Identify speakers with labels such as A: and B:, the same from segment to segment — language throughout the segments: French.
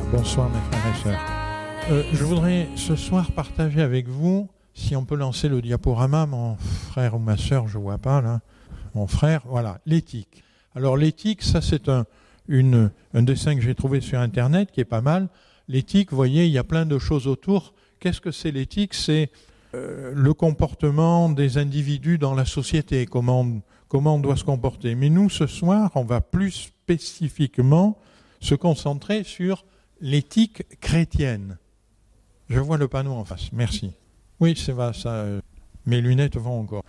A: Bonsoir mes frères et sœurs. Je voudrais ce soir partager avec vous, si on peut lancer le diaporama, mon frère ou ma sœur, je ne vois pas là, mon frère, voilà, l'éthique. Alors l'éthique, ça c'est un dessin que j'ai trouvé sur Internet qui est pas mal. L'éthique, vous voyez, il y a plein de choses autour. Qu'est-ce que c'est l'éthique ? C'est le comportement des individus dans la société, comment on doit se comporter. Mais nous, ce soir, on va plus spécifiquement se concentrer sur l'éthique chrétienne. Je vois le panneau en face, merci. Oui, c'est vrai, ça, mes lunettes vont encore.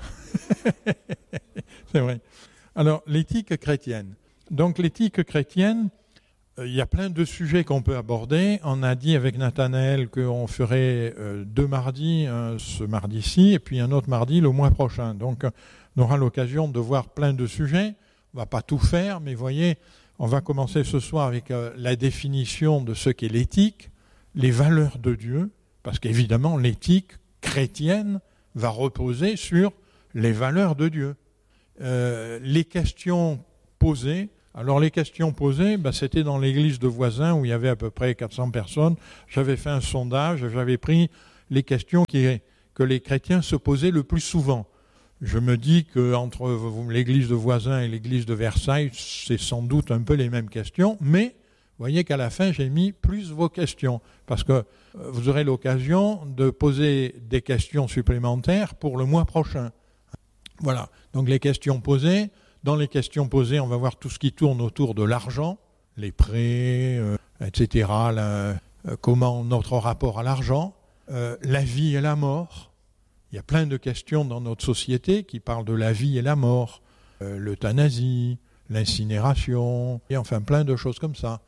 A: C'est vrai. Alors, l'éthique chrétienne. Donc, l'éthique chrétienne, il y a plein de sujets qu'on peut aborder. On a dit avec Nathanaël qu'on ferait 2 mardis, ce mardi-ci, et puis un autre mardi le mois prochain. Donc, on aura l'occasion de voir plein de sujets. On ne va pas tout faire, mais vous voyez, on va commencer ce soir avec la définition de ce qu'est l'éthique, les valeurs de Dieu, parce qu'évidemment, l'éthique chrétienne va reposer sur les valeurs de Dieu. Les questions posées. Alors les questions posées, c'était dans l'église de Voisins où il y avait à peu près 400 personnes. J'avais fait un sondage, j'avais pris les questions que les chrétiens se posaient le plus souvent. Je me dis qu'entre l'église de Voisins et l'église de Versailles, c'est sans doute un peu les mêmes questions, mais vous voyez qu'à la fin, j'ai mis plus vos questions, parce que vous aurez l'occasion de poser des questions supplémentaires pour le mois prochain. Voilà, donc les questions posées. Dans les questions posées, on va voir tout ce qui tourne autour de l'argent, les prêts, etc., comment notre rapport à l'argent, la vie et la mort. Il y a plein de questions dans notre société qui parlent de la vie et la mort, l'euthanasie, l'incinération, et enfin plein de choses comme ça.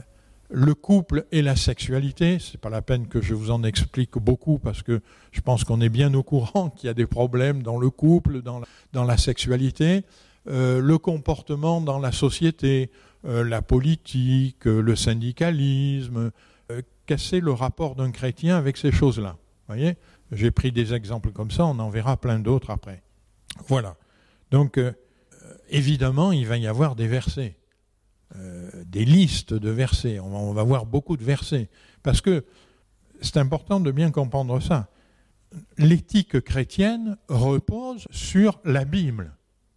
A: Le couple et la sexualité, c'est pas la peine que je vous en explique beaucoup parce que je pense qu'on est bien au courant qu'il y a des problèmes dans le couple, dans la sexualité. Le comportement dans la société, la politique, le syndicalisme, casser le rapport d'un chrétien avec ces choses-là. Vous voyez ? J'ai pris des exemples comme ça, on en verra plein d'autres après. Voilà. Donc, évidemment, il va y avoir des versets, des listes de versets. On va voir beaucoup de versets. Parce que c'est important de bien comprendre ça. L'éthique chrétienne repose sur la Bible.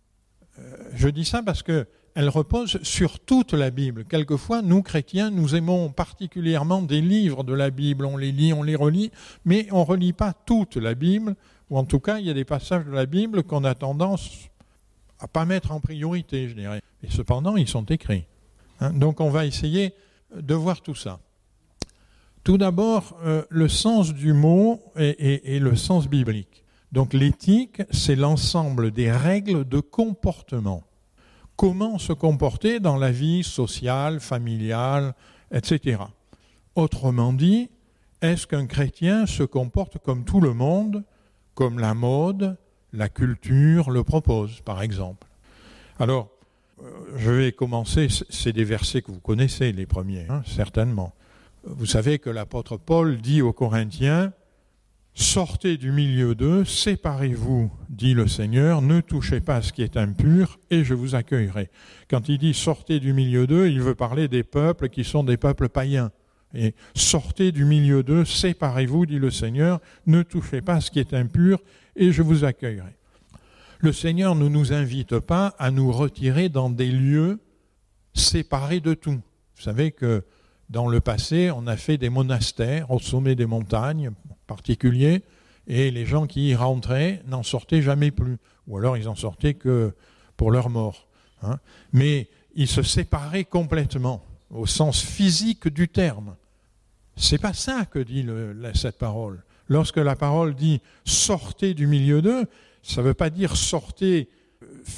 A: Je dis ça parce qu'elle repose sur toute la Bible. Quelquefois, nous, chrétiens, nous aimons particulièrement des livres de la Bible. On les lit, on les relit, mais on ne relit pas toute la Bible, ou en tout cas, il y a des passages de la Bible qu'on a tendance à ne pas mettre en priorité, je dirais. Et cependant, ils sont écrits. Donc, on va essayer de voir tout ça. Tout d'abord, le sens du mot et le sens biblique. Donc l'éthique, c'est l'ensemble des règles de comportement. Comment se comporter dans la vie sociale, familiale, etc. Autrement dit, est-ce qu'un chrétien se comporte comme tout le monde, comme la mode, la culture le propose, par exemple ? Alors, je vais commencer, c'est des versets que vous connaissez, les premiers, certainement. Vous savez que l'apôtre Paul dit aux Corinthiens, « Sortez du milieu d'eux, séparez-vous, dit le Seigneur, ne touchez pas à ce qui est impur, et je vous accueillerai. » Quand il dit « sortez du milieu d'eux », il veut parler des peuples qui sont des peuples païens. Et « sortez du milieu d'eux, séparez-vous, dit le Seigneur, ne touchez pas à ce qui est impur, et je vous accueillerai. » Le Seigneur ne nous invite pas à nous retirer dans des lieux séparés de tout. Vous savez que dans le passé, on a fait des monastères au sommet des montagnes particuliers, et les gens qui y rentraient n'en sortaient jamais plus, ou alors ils en sortaient que pour leur mort. Mais ils se séparaient complètement, au sens physique du terme. C'est pas ça que dit cette parole. Lorsque la parole dit « sortez du milieu d'eux », ça ne veut pas dire « sortez physiquement »,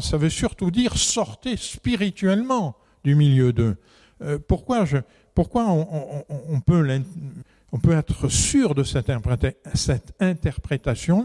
A: ça veut surtout dire « sortez spirituellement du milieu d'eux ». Pourquoi on peut être sûr de cette interprétation-là ?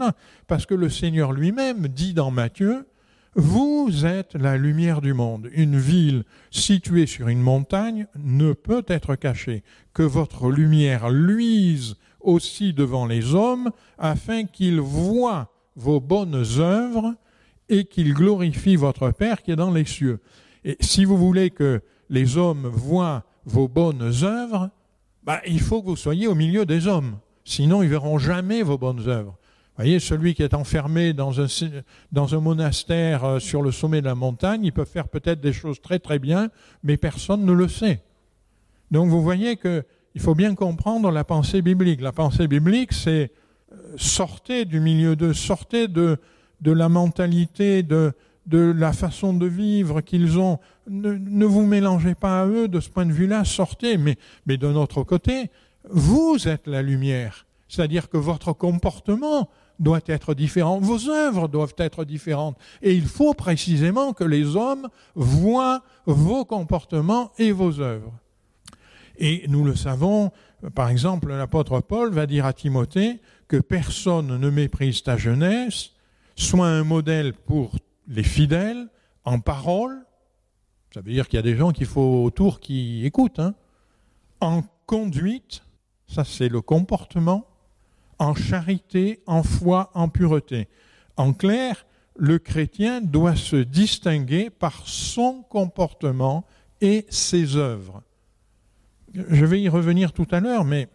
A: Parce que le Seigneur lui-même dit dans Matthieu, « Vous êtes la lumière du monde. Une ville située sur une montagne ne peut être cachée. Que votre lumière luise aussi devant les hommes, afin qu'ils voient vos bonnes œuvres et qu'ils glorifient votre Père qui est dans les cieux. » Et si vous voulez que les hommes voient vos bonnes œuvres, il faut que vous soyez au milieu des hommes. Sinon, ils ne verront jamais vos bonnes œuvres. Vous voyez, celui qui est enfermé dans un monastère sur le sommet de la montagne, il peut faire peut-être des choses très très bien, mais personne ne le sait. Donc vous voyez qu'il faut bien comprendre la pensée biblique. La pensée biblique, c'est sortez du milieu d'eux, sortez de la mentalité, de la façon de vivre qu'ils ont. Ne vous mélangez pas à eux de ce point de vue-là, sortez. Mais de notre côté, vous êtes la lumière. C'est-à-dire que votre comportement doit être différent, vos œuvres doivent être différentes. Et il faut précisément que les hommes voient vos comportements et vos œuvres. Et nous le savons, par exemple, l'apôtre Paul va dire à Timothée que personne ne méprise ta jeunesse, sois un modèle pour les fidèles en parole. Ça veut dire qu'il y a des gens qu'il faut autour qui écoutent. En conduite, ça c'est le comportement, en charité, en foi, en pureté. En clair, le chrétien doit se distinguer par son comportement et ses œuvres. Je vais y revenir tout à l'heure, mais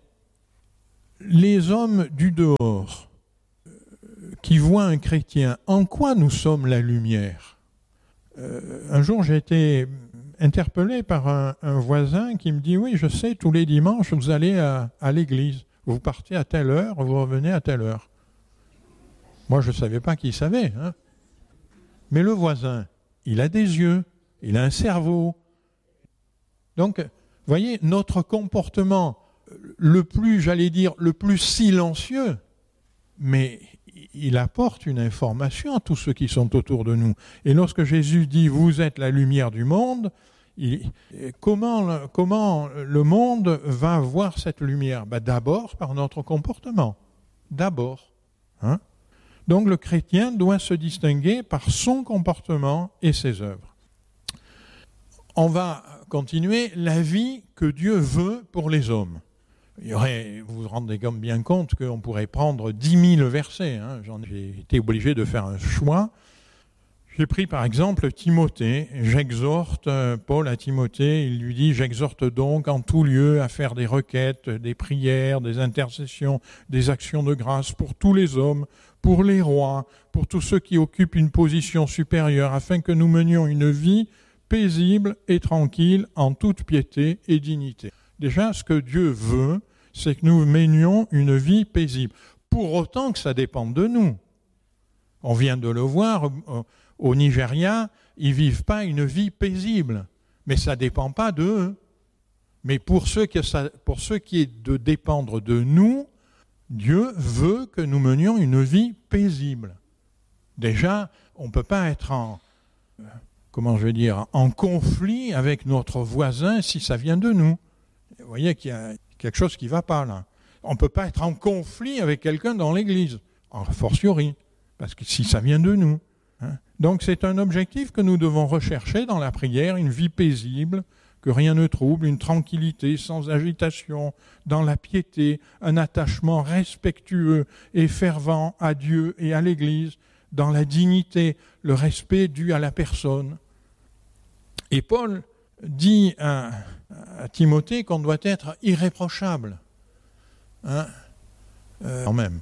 A: les hommes du dehors qui voient un chrétien, en quoi nous sommes la lumière ? Un jour, j'ai été interpellé par un voisin qui me dit « Oui, je sais, tous les dimanches, vous allez à l'église. Vous partez à telle heure, vous revenez à telle heure. » Moi, je ne savais pas qu'il savait. Mais le voisin, il a des yeux, il a un cerveau. Donc, vous voyez, notre comportement le plus silencieux, mais il apporte une information à tous ceux qui sont autour de nous. Et lorsque Jésus dit « Vous êtes la lumière du monde », comment le monde va voir cette lumière ? D'abord par notre comportement. D'abord. Donc le chrétien doit se distinguer par son comportement et ses œuvres. On va continuer la vie que Dieu veut pour les hommes. Vous vous rendez bien compte qu'on pourrait prendre 10 000 versets. J'ai été obligé de faire un choix. J'ai pris par exemple Timothée. J'exhorte Paul à Timothée. Il lui dit « J'exhorte donc en tout lieu à faire des requêtes, des prières, des intercessions, des actions de grâce pour tous les hommes, pour les rois, pour tous ceux qui occupent une position supérieure, afin que nous menions une vie paisible et tranquille en toute piété et dignité. » Déjà, ce que Dieu veut, c'est que nous menions une vie paisible. Pour autant que ça dépende de nous. On vient de le voir, au Nigeria, ils ne vivent pas une vie paisible. Mais ça ne dépend pas d'eux. Mais pour ce qui est de dépendre de nous, Dieu veut que nous menions une vie paisible. Déjà, on ne peut pas être en conflit avec notre voisin si ça vient de nous. Vous voyez qu'il y a quelque chose qui ne va pas là. On ne peut pas être en conflit avec quelqu'un dans l'église, a fortiori, parce que si ça vient de nous. Donc c'est un objectif que nous devons rechercher dans la prière, une vie paisible, que rien ne trouble, une tranquillité sans agitation, dans la piété, un attachement respectueux et fervent à Dieu et à l'Église, dans la dignité, le respect dû à la personne. Et Paul dit à Timothée qu'on doit être irréprochable. Quand même.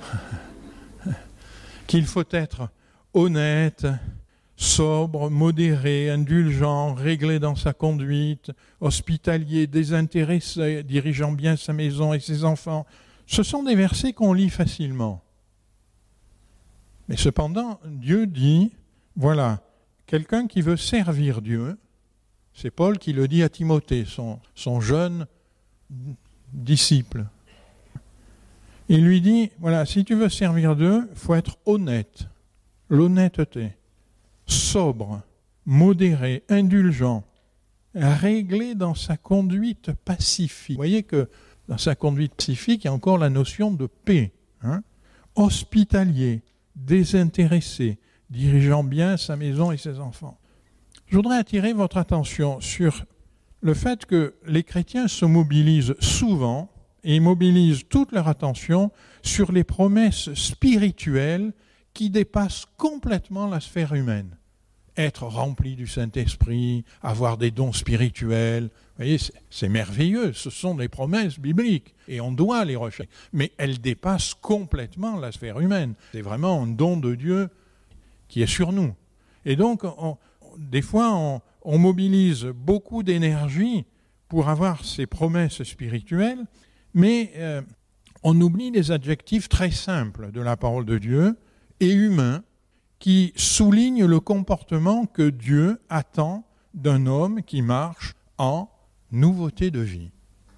A: Qu'il faut être honnête, sobre, modéré, indulgent, réglé dans sa conduite, hospitalier, désintéressé, dirigeant bien sa maison et ses enfants. Ce sont des versets qu'on lit facilement. Mais cependant, Dieu dit, voilà, quelqu'un qui veut servir Dieu, c'est Paul qui le dit à Timothée, son jeune disciple. Il lui dit, voilà, si tu veux servir Dieu, il faut être honnête, l'honnêteté, sobre, modéré, indulgent, réglé dans sa conduite pacifique. Vous voyez que dans sa conduite pacifique, il y a encore la notion de paix. Hospitalier, désintéressé, dirigeant bien sa maison et ses enfants. Je voudrais attirer votre attention sur le fait que les chrétiens se mobilisent souvent et mobilisent toute leur attention sur les promesses spirituelles qui dépassent complètement la sphère humaine. être rempli du Saint-Esprit, avoir des dons spirituels. Vous voyez, c'est merveilleux, ce sont des promesses bibliques et on doit les rechercher. Mais elles dépassent complètement la sphère humaine. C'est vraiment un don de Dieu qui est sur nous. Et donc, des fois, on mobilise beaucoup d'énergie pour avoir ces promesses spirituelles, mais on oublie les adjectifs très simples de la parole de Dieu et humains qui soulignent le comportement que Dieu attend d'un homme qui marche en nouveauté de vie.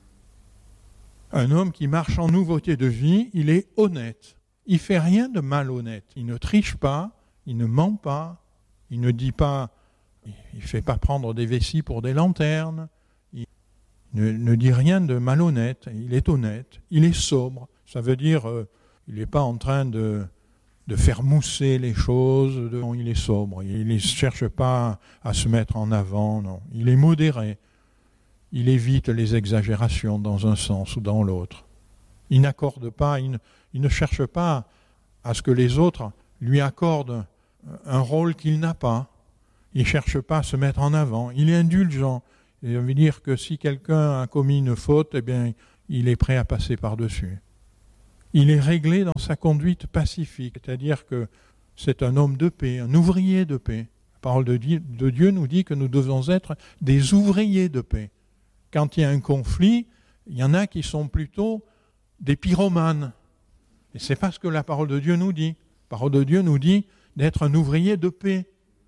A: Un homme qui marche en nouveauté de vie, il est honnête. Il ne fait rien de malhonnête. Il ne triche pas, il ne ment pas, il ne dit pas, il ne fait pas prendre des vessies pour des lanternes, il ne dit rien de malhonnête, il est honnête, il est sobre. Ça veut dire, il n'est pas en train de faire mousser les choses, non, il est sobre, il ne cherche pas à se mettre en avant, non. Il est modéré, il évite les exagérations dans un sens ou dans l'autre. Il n'accorde pas, il ne cherche pas à ce que les autres lui accordent un rôle qu'il n'a pas. Il ne cherche pas à se mettre en avant, il est indulgent. Et ça veut dire que si quelqu'un a commis une faute, eh bien, il est prêt à passer par-dessus. Il est réglé dans sa conduite pacifique, c'est-à-dire que c'est un homme de paix, un ouvrier de paix. La parole de Dieu nous dit que nous devons être des ouvriers de paix. Quand il y a un conflit, il y en a qui sont plutôt des pyromanes. Et ce n'est pas ce que la parole de Dieu nous dit. La parole de Dieu nous dit d'être un ouvrier de paix,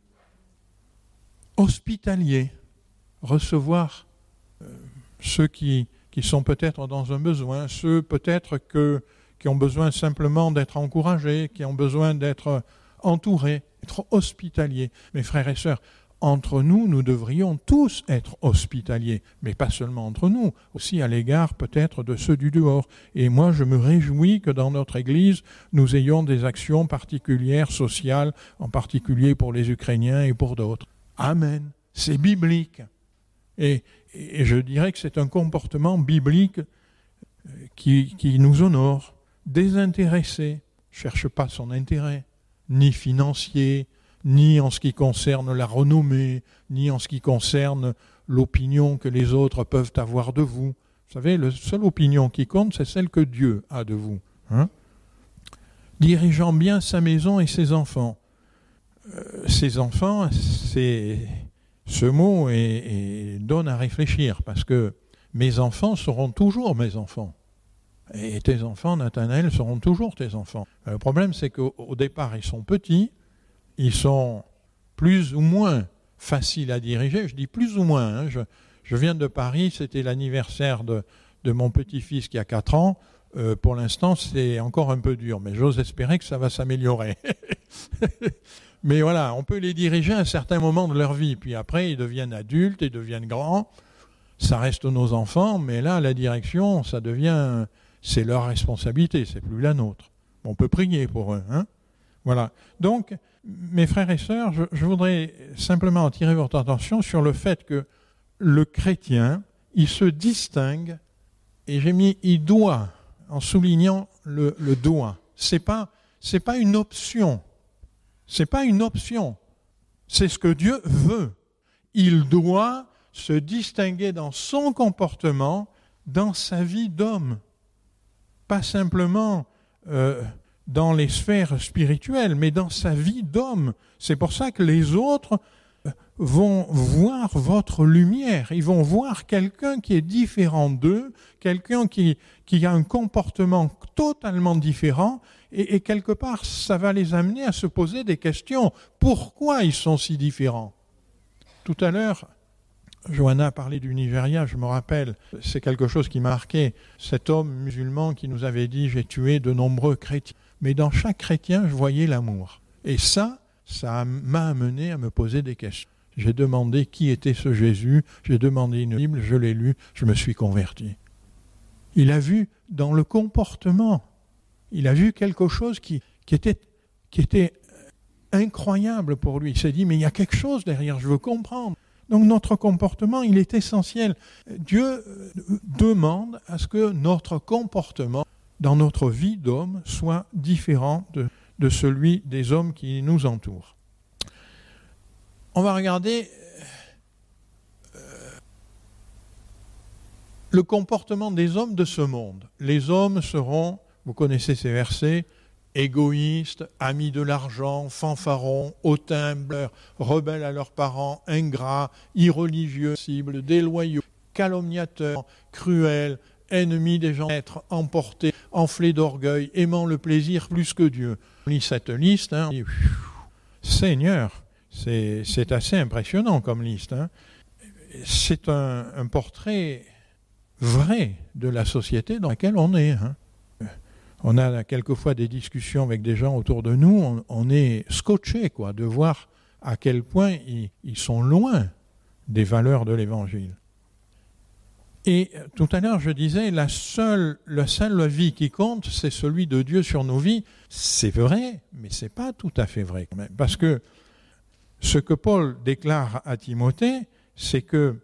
A: hospitalier, recevoir ceux qui sont peut-être dans un besoin, ceux peut-être qui ont besoin simplement d'être encouragés, qui ont besoin d'être entourés, être hospitaliers. Mes frères et sœurs, entre nous, nous devrions tous être hospitaliers, mais pas seulement entre nous, aussi à l'égard peut-être de ceux du dehors. Et moi, je me réjouis que dans notre Église, nous ayons des actions particulières, sociales, en particulier pour les Ukrainiens et pour d'autres. Amen. C'est biblique. Et je dirais que c'est un comportement biblique qui nous honore. Désintéressé, ne cherche pas son intérêt, ni financier, ni en ce qui concerne la renommée, ni en ce qui concerne l'opinion que les autres peuvent avoir de vous. Vous savez, la seule opinion qui compte, c'est celle que Dieu a de vous. Dirigeant bien sa maison et ses enfants. Ses enfants, ce mot donne à réfléchir, parce que mes enfants seront toujours mes enfants. Et tes enfants, Nathanaël, seront toujours tes enfants. Le problème, c'est qu'au départ, ils sont petits, ils sont plus ou moins faciles à diriger. Je dis plus ou moins. Je viens de Paris, c'était l'anniversaire de mon petit-fils qui a 4 ans. Pour l'instant, c'est encore un peu dur, mais j'ose espérer que ça va s'améliorer. Mais voilà, on peut les diriger à un certain moment de leur vie. Puis après, ils deviennent adultes, ils deviennent grands. Ça reste nos enfants, mais là, la direction, c'est leur responsabilité, c'est plus la nôtre. On peut prier pour eux. Voilà. Donc, mes frères et sœurs, je voudrais simplement attirer votre attention sur le fait que le chrétien, il se distingue, et j'ai mis « il doit », en soulignant le doit. C'est pas une option. C'est pas une option. C'est ce que Dieu veut. Il doit se distinguer dans son comportement, dans sa vie d'homme. Pas simplement dans les sphères spirituelles, mais dans sa vie d'homme. C'est pour ça que les autres vont voir votre lumière. Ils vont voir quelqu'un qui est différent d'eux, quelqu'un qui a un comportement totalement différent, et quelque part, ça va les amener à se poser des questions. Pourquoi ils sont si différents ? Tout à l'heure, Johanna a parlé du Nigeria, je me rappelle, c'est quelque chose qui m'a marqué. Cet homme musulman qui nous avait dit « j'ai tué de nombreux chrétiens ». Mais dans chaque chrétien, je voyais l'amour. Et ça m'a amené à me poser des questions. J'ai demandé qui était ce Jésus, j'ai demandé une Bible, je l'ai lu, je me suis converti. Il a vu dans le comportement, il a vu quelque chose qui était incroyable pour lui. Il s'est dit, mais il y a quelque chose derrière, je veux comprendre. Donc notre comportement, il est essentiel. Dieu demande à ce que notre comportement dans notre vie d'homme soit différent de celui des hommes qui nous entourent. On va regarder le comportement des hommes de ce monde. Les hommes seront, vous connaissez ces versets, égoïstes, amis de l'argent, fanfarons, hautains, rebelles à leurs parents, ingrats, irreligieux, cibles, déloyaux, calomniateurs, cruels, ennemis des gens, êtres emportés, enflés d'orgueil, aimant le plaisir plus que Dieu. On lit cette liste, et, Seigneur, c'est assez impressionnant comme liste. C'est un portrait vrai de la société dans laquelle on est. On a quelquefois des discussions avec des gens autour de nous, on est scotché de voir à quel point ils sont loin des valeurs de l'Évangile. Et tout à l'heure, je disais, la seule vie qui compte, c'est celui de Dieu sur nos vies. C'est vrai, mais ce n'est pas tout à fait vrai quand même. Parce que ce que Paul déclare à Timothée, c'est que,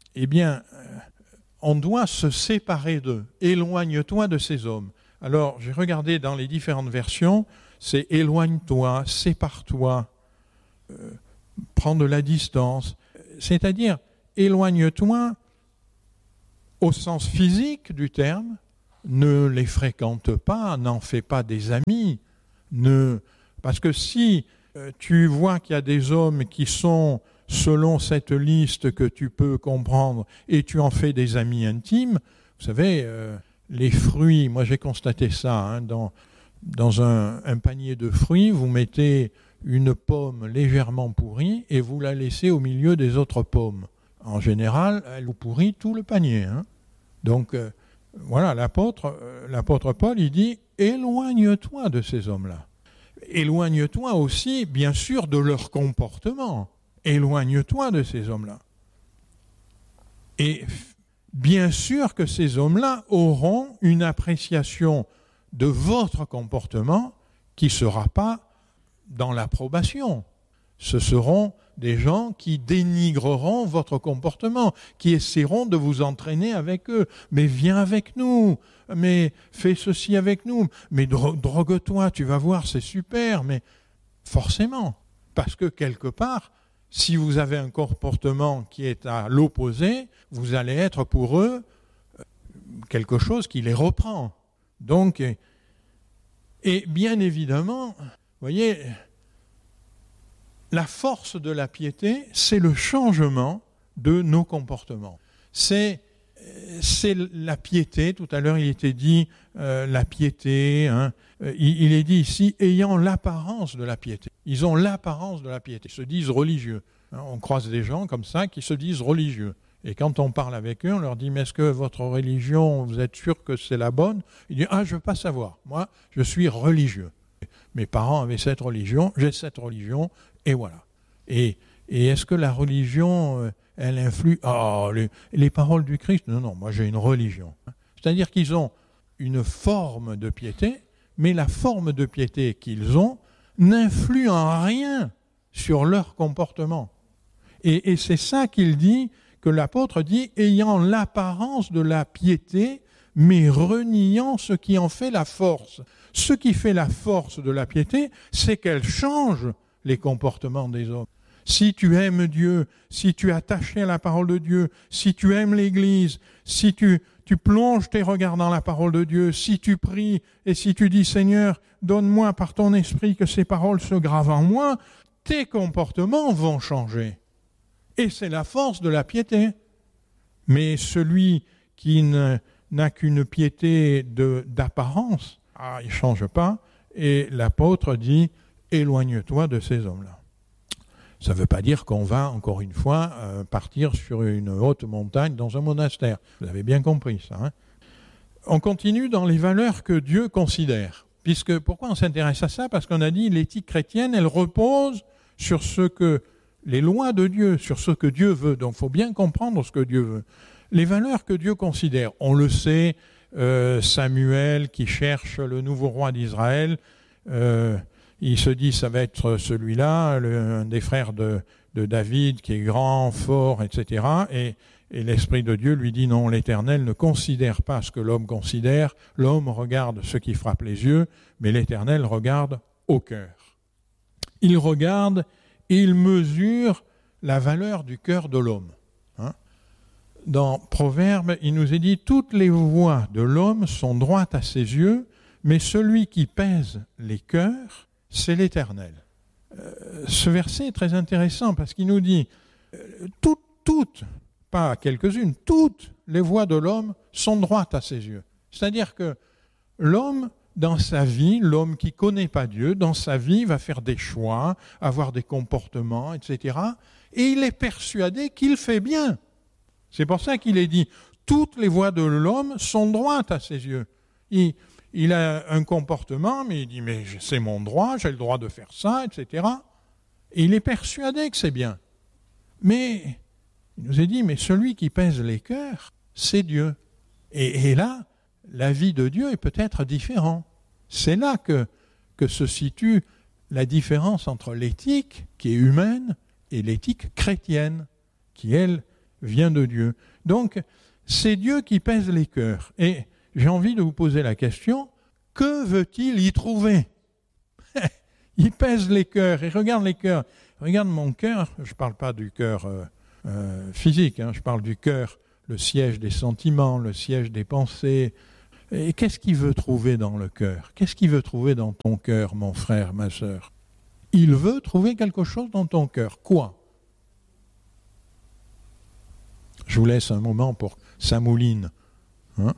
A: on doit se séparer d'eux. Éloigne-toi de ces hommes. Alors, j'ai regardé dans les différentes versions, c'est éloigne-toi, sépare-toi, prends de la distance. C'est-à-dire, éloigne-toi au sens physique du terme, ne les fréquente pas, n'en fais pas des amis. Parce que si tu vois qu'il y a des hommes qui sont selon cette liste que tu peux comprendre et tu en fais des amis intimes, vous savez, les fruits, moi j'ai constaté ça, dans un panier de fruits, vous mettez une pomme légèrement pourrie et vous la laissez au milieu des autres pommes. En général, elle vous pourrit tout le panier. Donc, voilà, l'apôtre Paul, il dit « Éloigne-toi de ces hommes-là. Éloigne-toi aussi, bien sûr, de leur comportement. Éloigne-toi de ces hommes-là. Et bien sûr que ces hommes-là auront une appréciation de votre comportement qui ne sera pas dans l'approbation. Ce seront des gens qui dénigreront votre comportement, qui essaieront de vous entraîner avec eux. Mais viens avec nous, mais fais ceci avec nous, mais drogue-toi, tu vas voir, c'est super, mais forcément. Parce que quelque part, si vous avez un comportement qui est à l'opposé, vous allez être pour eux quelque chose qui les reprend. Donc, et bien évidemment, vous voyez, la force de la piété, c'est le changement de nos comportements. C'est la piété, tout à l'heure il était dit la piété, il est dit ici, ayant l'apparence de la piété. Ils ont l'apparence de la piété, ils se disent religieux. On croise des gens comme ça qui se disent religieux. Et quand on parle avec eux, on leur dit « Mais est-ce que votre religion, vous êtes sûr que c'est la bonne ?» Ils disent « Ah, je ne veux pas savoir. Moi, je suis religieux. Mes parents avaient cette religion, j'ai cette religion, et voilà. » Et est-ce que la religion, elle influe les paroles du Christ? Non, moi j'ai une religion. C'est-à-dire qu'ils ont une forme de piété, mais la forme de piété qu'ils ont n'influe en rien sur leur comportement. Et c'est ça qu'il dit, que l'apôtre dit, ayant l'apparence de la piété, mais reniant ce qui en fait la force. Ce qui fait la force de la piété, c'est qu'elle change les comportements des hommes. Si tu aimes Dieu, si tu es attaché à la parole de Dieu, si tu aimes l'Église, si tu plonges tes regards dans la parole de Dieu, si tu pries et si tu dis « Seigneur, donne-moi par ton esprit que ces paroles se gravent en moi », tes comportements vont changer. Et c'est la force de la piété. Mais celui qui n'a qu'une piété d'apparence, il ne change pas. Et l'apôtre dit « Éloigne-toi de ces hommes-là ». Ça ne veut pas dire qu'on va, encore une fois, partir sur une haute montagne dans un monastère. Vous avez bien compris ça. On continue dans les valeurs que Dieu considère. Pourquoi on s'intéresse à ça? Parce qu'on a dit l'éthique chrétienne, elle repose sur ce que les lois de Dieu, sur ce que Dieu veut. Donc il faut bien comprendre ce que Dieu veut. Les valeurs que Dieu considère, on le sait, Samuel qui cherche le nouveau roi d'Israël, il se dit ça va être celui-là, un des frères de David qui est grand, fort, etc. Et l'Esprit de Dieu lui dit non, l'Éternel ne considère pas ce que l'homme considère, l'homme regarde ce qui frappe les yeux, mais l'Éternel regarde au cœur. Il regarde et il mesure la valeur du cœur de l'homme. Hein. Dans Proverbes, il nous est dit « Toutes les voies de l'homme sont droites à ses yeux, mais celui qui pèse les cœurs, c'est l'Éternel. » Ce verset est très intéressant parce qu'il nous dit toutes, pas quelques-unes, toutes les voies de l'homme sont droites à ses yeux. C'est-à-dire que l'homme, dans sa vie, l'homme qui ne connaît pas Dieu, dans sa vie, va faire des choix, avoir des comportements, etc. Et il est persuadé qu'il fait bien. C'est pour ça qu'il est dit, toutes les voies de l'homme sont droites à ses yeux. Il a un comportement, mais il dit, mais c'est mon droit, j'ai le droit de faire ça, etc. Et il est persuadé que c'est bien. Mais, il nous est dit, mais celui qui pèse les cœurs, c'est Dieu. Et là, la vie de Dieu est peut-être différente. C'est là que se situe la différence entre l'éthique, qui est humaine, et l'éthique chrétienne, qui, elle, vient de Dieu. Donc, c'est Dieu qui pèse les cœurs. Et j'ai envie de vous poser la question, que veut-il y trouver? Il pèse les cœurs, et regarde les cœurs. Regarde mon cœur, je ne parle pas du cœur physique, hein, je parle du cœur, le siège des sentiments, le siège des pensées. Et qu'est-ce qu'il veut trouver dans le cœur? Qu'est-ce qu'il veut trouver dans ton cœur, mon frère, ma sœur? Il veut trouver quelque chose dans ton cœur. Quoi? Je vous laisse un moment pour ça mouline. Hein?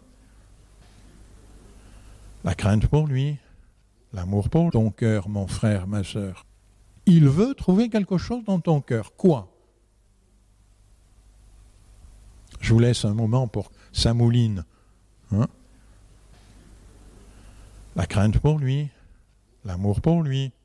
A: La crainte pour lui, l'amour pour ton cœur, mon frère, ma sœur. Il veut trouver quelque chose dans ton cœur. Quoi? Je vous laisse un moment pour ça mouline. Hein? La crainte pour lui, l'amour pour lui,